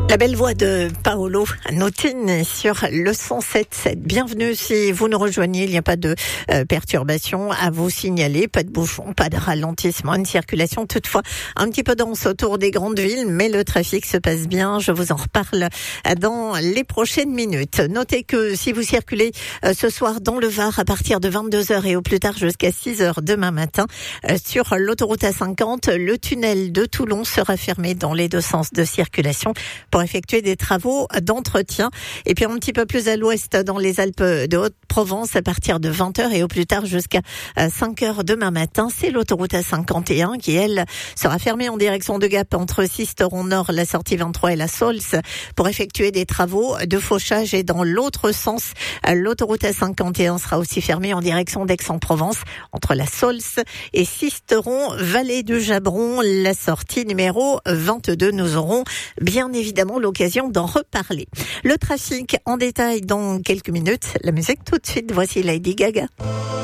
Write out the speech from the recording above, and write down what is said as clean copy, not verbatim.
La belle voix de Paolo Nutini sur le 107.7. Bienvenue si vous nous rejoignez. Il n'y a pas de perturbation à vous signaler. Pas de bouchons, pas de ralentissement, une circulation toutefois un petit peu dense autour des grandes villes, mais le trafic se passe bien. Je vous en reparle dans les prochaines minutes. Notez que si vous circulez ce soir dans le Var à partir de 22h et au plus tard jusqu'à 6h demain matin sur l'autoroute A50, le tunnel de Toulon sera fermé dans les deux sens de circulation pour effectuer des travaux d'entretien. Et puis un petit peu plus à l'ouest dans les Alpes de Haute-Provence à partir de 20h et au plus tard jusqu'à 5h demain matin, c'est l'autoroute A51 qui, elle, sera fermée en direction de Gap entre Sisteron Nord, la sortie 23 et la Sols pour effectuer des travaux de fauchage. Et dans l'autre sens, l'autoroute A51 sera aussi fermée en direction d'Aix-en-Provence entre la Sols et Sisteron, vallée du Jabron, la sortie numéro 22. Nous aurons bien évidemment l'occasion d'en reparler. Le trafic en détail dans quelques minutes. La musique tout de suite. Voici Lady Gaga.